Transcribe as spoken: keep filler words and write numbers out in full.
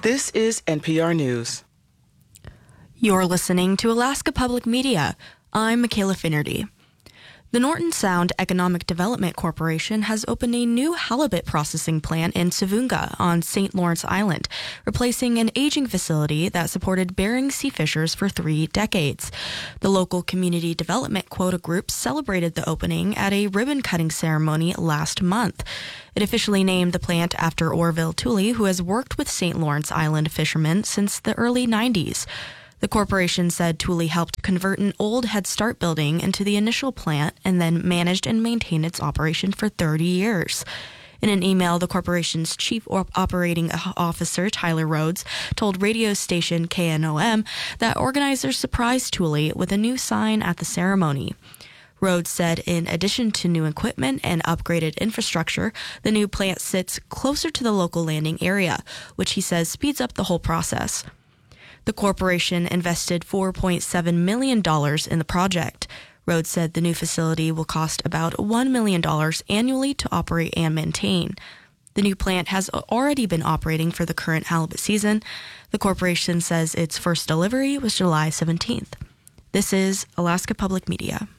This is N P R News. You're listening to Alaska Public Media. I'm Michaela Finnerty. The Norton Sound Economic Development Corporation has opened a new halibut processing plant in Savunga on Saint Lawrence Island, replacing an aging facility that supported Bering sea fishers for three decades. The local community development quota group celebrated the opening at a ribbon-cutting ceremony last month. It officially named the plant after Orville Tooley, who has worked with Saint Lawrence Island fishermen since the early nineties. The corporation said Tooley helped convert an old Head Start building into the initial plant and then managed and maintained its operation for thirty years. In an email, the corporation's chief operating officer, Tyler Rhodes, told radio station K N O M that organizers surprised Tooley with a new sign at the ceremony. Rhodes said in addition to new equipment and upgraded infrastructure, the new plant sits closer to the local landing area, which he says speeds up the whole process. The corporation invested four point seven million dollars in the project. Rhodes said the new facility will cost about one million dollars annually to operate and maintain. The new plant has already been operating for the current halibut season. The corporation says its first delivery was July seventeenth. This is Alaska Public Media.